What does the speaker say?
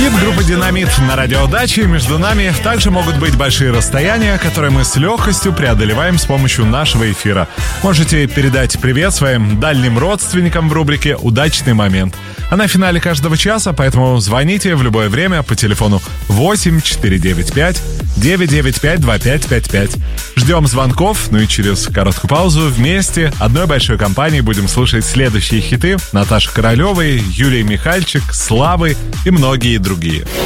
Хит группы «Динамит» на радио Дачи. Между нами также могут быть большие расстояния, которые мы с легкостью преодолеваем с помощью нашего эфира. Можете передать привет своим дальним родственникам в рубрике «Удачный момент». Она в финале каждого часа, поэтому звоните в любое время по телефону 8 495 995 2555. Ждем звонков, ну и через короткую паузу вместе одной большой компанией будем слушать следующие хиты Наташи Королевой, Юлии Михальчик, Славы и многие другие.